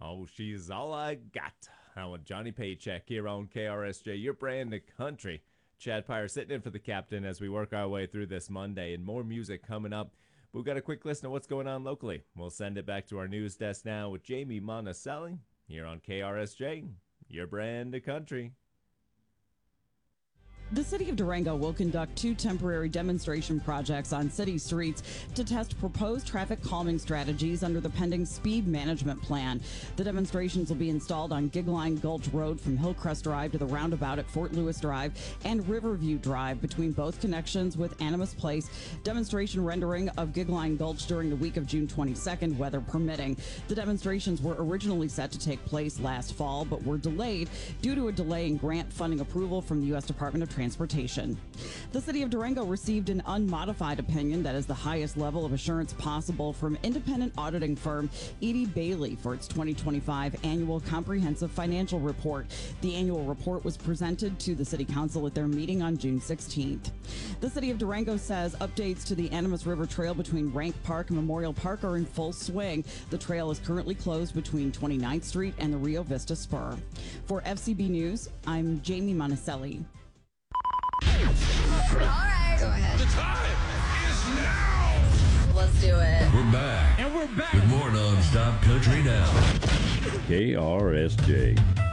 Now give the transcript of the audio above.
Oh, she's all I got. I'm with Johnny Paycheck here on KRSJ, your brand of country. Chad Pyre sitting in for the captain as we work our way through this Monday, and more music coming up. We've got a quick listen of what's going on locally. We'll send it back to our news desk now with Jamie Monticelli here on KRSJ, your brand of country. The city of Durango will conduct 2 temporary demonstration projects on city streets to test proposed traffic calming strategies under the pending speed management plan. The demonstrations will be installed on Gigline Gulch Road from Hillcrest Drive to the roundabout at Fort Lewis Drive and Riverview Drive between both connections with Animas Place. Demonstration rendering of Gigline Gulch during the week of June 22nd, weather permitting. The demonstrations were originally set to take place last fall, but were delayed due to a delay in grant funding approval from the U.S. Department of Transportation. The city of Durango received an unmodified opinion that is the highest level of assurance possible from independent auditing firm Edie Bailey for its 2025 annual comprehensive financial report. The annual report was presented to the city council at their meeting on June 16th. The city of Durango says updates to the Animas River Trail between Rank Park and Memorial Park are in full swing. The trail is currently closed between 29th Street and the Rio Vista Spur. For FCB News, I'm Jamie Monticelli. All right. Go ahead. The time is now. Let's do it. We're back. And we're back With more non-stop country now. KRSJ.